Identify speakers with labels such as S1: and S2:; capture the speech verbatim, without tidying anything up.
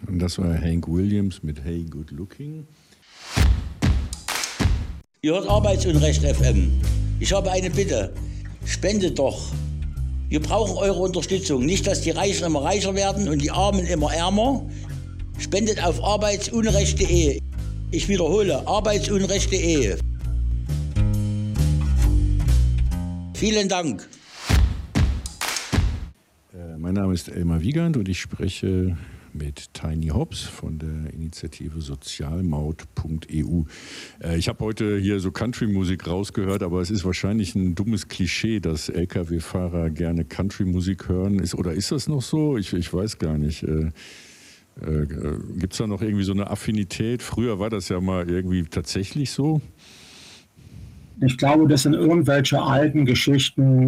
S1: Und das war Hank Williams mit Hey Good Looking.
S2: Ihr hört Arbeitsunrecht F M. Ich habe eine Bitte. Spendet doch. Wir brauchen eure Unterstützung. Nicht, dass die Reichen immer reicher werden und die Armen immer ärmer. Spendet auf arbeitsunrecht punkt de. Ich wiederhole, arbeitsunrecht punkt de. Vielen Dank.
S1: Äh, mein Name ist Elmar Wiegand und ich spreche mit Tiny Hobbs von der Initiative sozialmaut punkt e u. Äh, ich habe heute hier so Country-Musik rausgehört, aber es ist wahrscheinlich ein dummes Klischee, dass L K W-Fahrer gerne Country-Musik hören. Ist, oder ist das noch so? Ich, ich weiß gar nicht. Äh, äh, Gibt es da noch irgendwie so eine Affinität? Früher war das ja mal irgendwie tatsächlich so.
S3: Ich glaube, das sind irgendwelche alten Geschichten,